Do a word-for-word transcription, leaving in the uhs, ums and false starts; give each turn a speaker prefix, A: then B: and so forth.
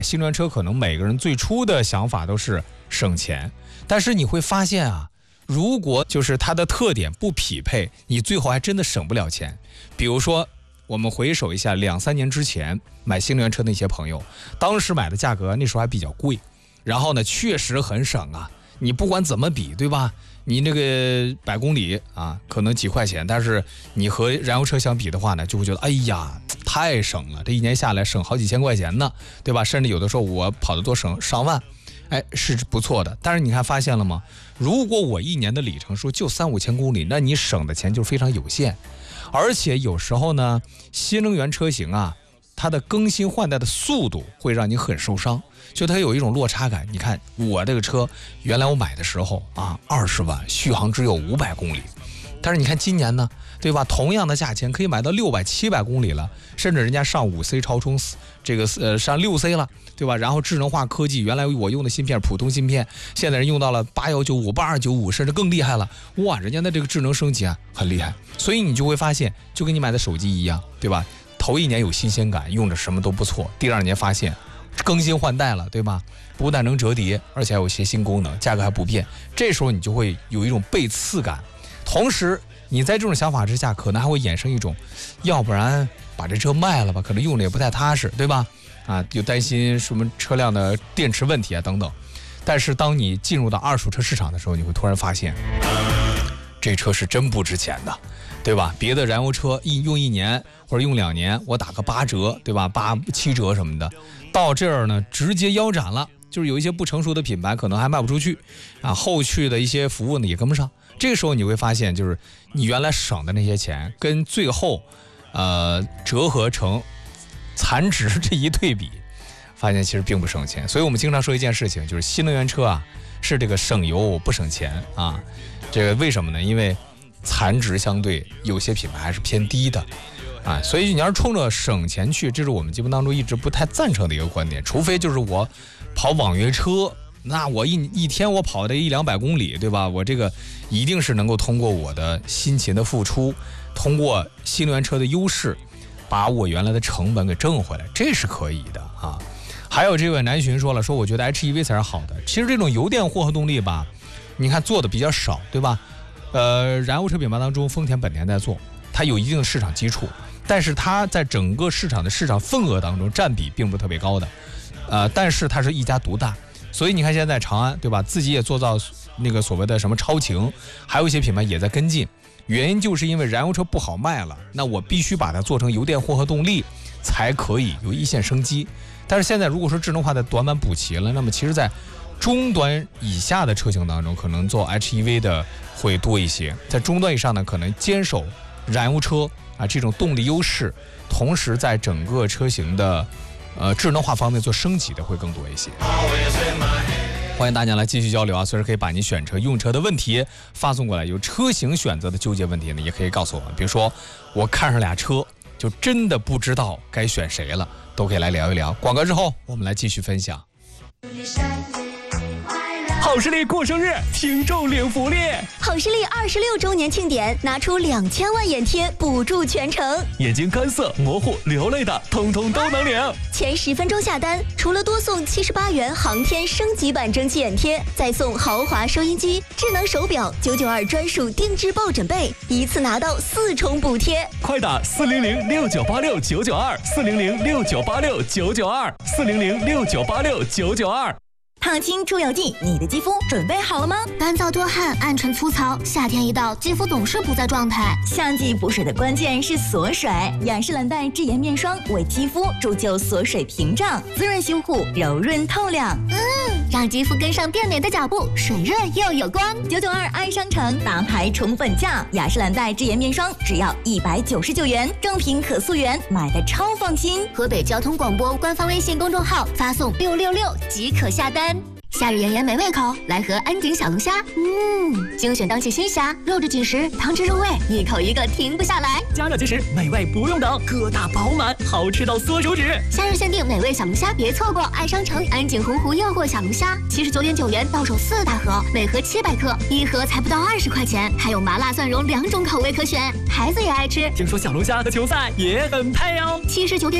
A: 新能源车可能每个人最初的想法都是省钱，但是你会发现啊，如果就是它的特点不匹配，你最后还真的省不了钱。比如说我们回首一下两三年之前买新能源车那些朋友，当时买的价格那时候还比较贵，然后呢确实很省啊，你不管怎么比，对吧？你那个百公里啊，可能几块钱，但是你和燃油车相比的话呢，就会觉得哎呀太省了，这一年下来省好几千块钱呢，对吧？甚至有的时候我跑得多省上万，哎，是不错的。但是你看发现了吗？如果我一年的里程数就三五千公里，那你省的钱就非常有限。而且有时候呢，新能源车型啊，它的更新换代的速度会让你很受伤，就它有一种落差感。你看我这个车原来我买的时候啊二十万，续航只有五百公里，但是你看今年呢，对吧？同样的价钱可以买到六百七百公里了，甚至人家上五 C 超充，这个呃上六 C 了，对吧？然后智能化科技，原来我用的芯片普通芯片，现在人用到了八一九五、八二九五，甚至更厉害了。哇，人家的这个智能升级啊很厉害，所以你就会发现，就跟你买的手机一样，对吧？头一年有新鲜感，用着什么都不错，第二年发现更新换代了，对吧？不但能折叠，而且还有些新功能，价格还不变，这时候你就会有一种背刺感。同时你在这种想法之下，可能还会衍生一种，要不然把这车卖了吧，可能用的也不太踏实，对吧？啊，又担心什么车辆的电池问题啊等等。但是当你进入到二手车市场的时候，你会突然发现，这车是真不值钱的，对吧？别的燃油车一用一年或者用两年，我打个八折，对吧？八七折什么的，到这儿呢直接腰斩了。就是有一些不成熟的品牌可能还卖不出去啊，后续的一些服务呢也跟不上。这个时候你会发现，就是你原来省的那些钱跟最后呃折合成残值这一对比，发现其实并不省钱。所以我们经常说一件事情，就是新能源车啊是这个省油不省钱啊。这个为什么呢？因为残值相对有些品牌还是偏低的啊，所以你要是冲着省钱去，这是我们节目当中一直不太赞成的一个观点。除非就是我跑网约车，那我一一天我跑的一两百公里，对吧？我这个一定是能够通过我的辛勤的付出，通过新能源车的优势，把我原来的成本给挣回来，这是可以的啊。还有这位南巡说了，说我觉得 H E V 才是好的。其实这种油电混合动力吧，你看做的比较少，对吧？呃，燃油车品牌当中，丰田、本田在做，它有一定的市场基础，但是它在整个市场的市场份额当中占比并不是特别高的。呃，但是它是一家独大，所以你看现在长安，对吧？自己也做到那个所谓的什么超情，还有一些品牌也在跟进。原因就是因为燃油车不好卖了，那我必须把它做成油电混合动力，才可以有一线生机。但是现在如果说智能化的短板补齐了，那么其实在中端以下的车型当中，可能做 H E V 的会多一些，在中端以上呢，可能坚守燃油车啊这种动力优势，同时在整个车型的呃，智能化方面做升级的会更多一些。欢迎大家来继续交流啊！随时可以把你选车用车的问题发送过来，有车型选择的纠结问题呢，也可以告诉我们。比如说，我看上俩车，就真的不知道该选谁了，都可以来聊一聊。广告之后，我们来继续分享。
B: 好视力过生日，听众领福利。
C: 好视力二十六周年庆典，拿出两千万眼贴补助全程。
B: 眼睛干涩、模糊、流泪的，通通都能领。
C: 前十分钟下单，除了多送七十八元航天升级版蒸汽眼贴，再送豪华收音机、智能手表、九九二专属定制抱枕被，一次拿到四重补贴。
B: 快打四零零六九八六九九二，四零零六九八六九九二，四零零六九八六九九二。
D: 烫青出油剂，你的肌肤准备好了吗？
E: 干燥多汗、暗沉粗糙，夏天一到，肌肤总是不在状态。
D: 夏季补水的关键是锁水，雅诗兰黛智颜面霜为肌肤铸就锁水屏障，滋润修护，柔润透亮。
E: 嗯，让肌肤跟上变美的脚步，水润又有光。
D: 九九二爱商城大牌宠粉价，雅诗兰黛智颜面霜只要一百九十九元，正品可溯源，买的超放心。
E: 河北交通广播官方微信公众号发送六六六即可下单。夏日炎炎没胃口，来盒安井小龙虾。嗯，精选当季新虾，肉质紧实，汤汁入味，一口一个停不下来。
B: 加热即食，美味不用等，疙瘩饱满，好吃到缩手指。
E: 夏日限定美味小龙虾，别错过！爱商城安井洪湖诱惑小龙虾，七十九点九元到手四大盒，每盒七百克，一盒才不到二十块钱，还有麻辣蒜蓉两种口味可选，孩子也爱吃。
B: 听说小龙虾和球赛也很配哦。
E: 七十九点。